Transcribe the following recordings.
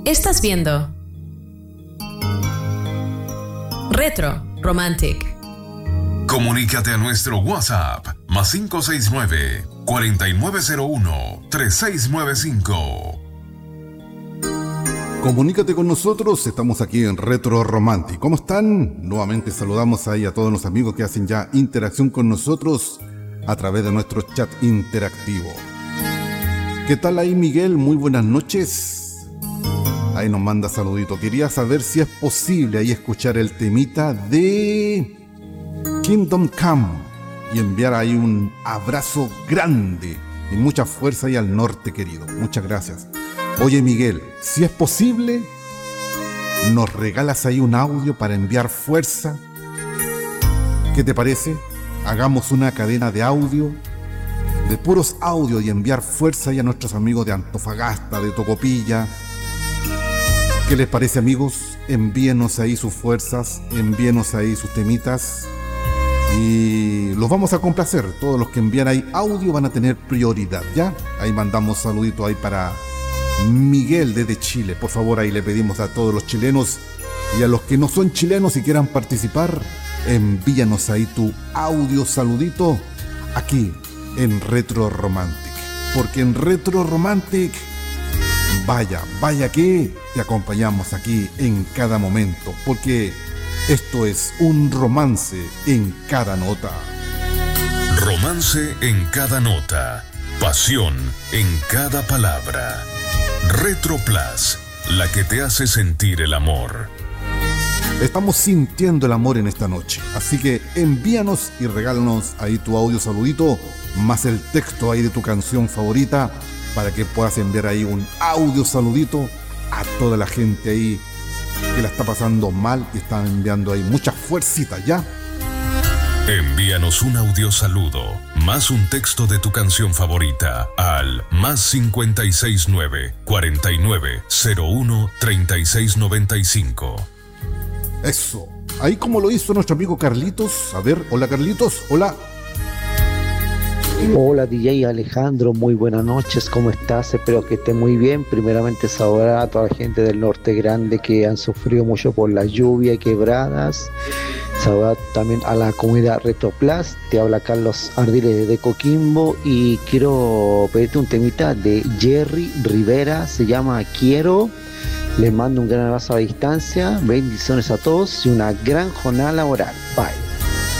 Estás viendo Retro Romantic. Comunícate a nuestro WhatsApp +569 4901 3695. Comunícate con nosotros, estamos aquí en Retro Romantic. ¿Cómo están? Nuevamente saludamos ahí a todos los amigos que hacen ya interacción con nosotros a través de nuestro chat interactivo. ¿Qué tal ahí, Miguel? Muy buenas noches. Ahí nos manda saludito. Quería saber si es posible ahí escuchar el temita de Kingdom Come y enviar ahí un abrazo grande y mucha fuerza ahí al norte, querido. Muchas gracias. Oye, Miguel, si es posible, nos regalas ahí un audio para enviar fuerza. ¿Qué te parece? Hagamos una cadena de audio, de puros audios, y enviar fuerza ahí a nuestros amigos de Antofagasta, de Tocopilla. ¿Qué les parece, amigos? Envíenos ahí sus fuerzas, envíenos ahí sus temitas y los vamos a complacer. Todos los que envían ahí audio van a tener prioridad, ¿ya? Ahí mandamos saludito ahí para Miguel desde Chile. Por favor, ahí le pedimos a todos los chilenos y a los que no son chilenos y quieran participar, envíanos ahí tu audio saludito aquí en Retro Romantic, porque en Retro Romantic vaya que te acompañamos aquí en cada momento, porque esto es un romance en cada nota. Romance en cada nota, pasión en cada palabra. Retro Plus, la que te hace sentir el amor. Estamos sintiendo el amor en esta noche, así que envíanos y regálanos ahí tu audio saludito, más el texto ahí de tu canción favorita, para que puedas enviar ahí un audio saludito a toda la gente ahí que la está pasando mal y están enviando ahí muchas fuercitas, ¿ya? Envíanos un audio saludo, más un texto de tu canción favorita al +569 4901 3695. Eso, ahí como lo hizo nuestro amigo Carlitos. A ver, hola Carlitos, hola. Hola DJ Alejandro, muy buenas noches, ¿cómo estás? Espero que esté muy bien. Primeramente saludar a toda la gente del norte grande que han sufrido mucho por la lluvia y quebradas. Saludar también a la comunidad Retro Plus. Te habla Carlos Ardiles de Coquimbo y quiero pedirte un temita de Jerry Rivera, se llama Quiero. Les mando un gran abrazo a la distancia, bendiciones a todos y una gran jornada laboral. Bye.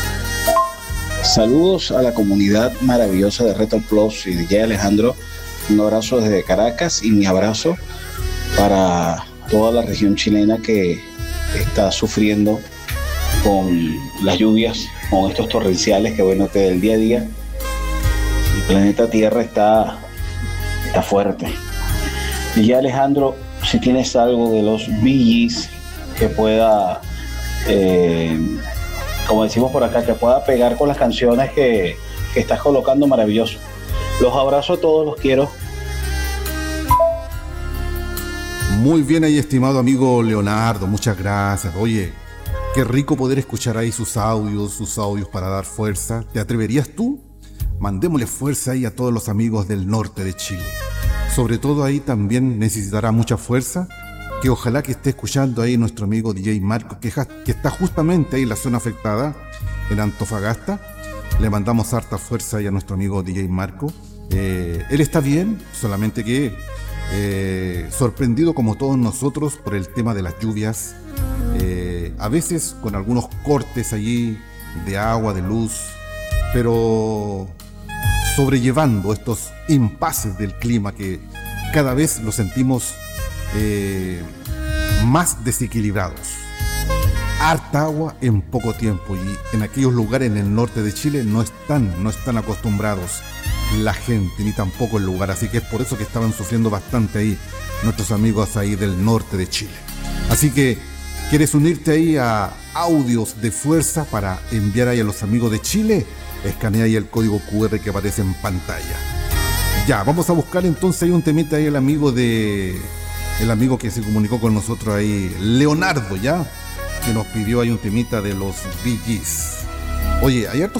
Saludos a la comunidad maravillosa de Retro Plus y DJ Alejandro. Un abrazo desde Caracas y mi abrazo para toda la región chilena que está sufriendo con las lluvias, con estos torrenciales que bueno, que del día a día el planeta Tierra está fuerte. DJ Alejandro, si tienes algo de los Bee Gees que pueda como decimos por acá, que pueda pegar con las canciones que estás colocando, maravilloso. Los abrazo a todos, los quiero. Muy bien ahí, estimado amigo Leonardo, muchas gracias. Oye, qué rico poder escuchar ahí sus audios para dar fuerza. ¿Te atreverías tú? Mandémosle fuerza ahí a todos los amigos del norte de Chile. Sobre todo ahí también necesitará mucha fuerza, que ojalá que esté escuchando ahí nuestro amigo DJ Marco, que está justamente ahí en la zona afectada, en Antofagasta. Le mandamos harta fuerza ahí a nuestro amigo DJ Marco. Él está bien, solamente que sorprendido como todos nosotros por el tema de las lluvias, a veces con algunos cortes allí de agua, de luz, pero sobrellevando estos impases del clima que cada vez lo sentimos más desequilibrados. Harta agua en poco tiempo, y en aquellos lugares en el norte de Chile no están acostumbrados la gente, ni tampoco el lugar, así que es por eso que estaban sufriendo bastante ahí nuestros amigos ahí del norte de Chile. Así que, ¿quieres unirte ahí a audios de fuerza para enviar ahí a los amigos de Chile? Escanea ahí el código QR que aparece en pantalla. Ya, vamos a buscar entonces ahí un temita ahí el amigo que se comunicó con nosotros ahí, Leonardo, ya, que nos pidió ahí un temita de los Bee Gees. Oye, hay hartos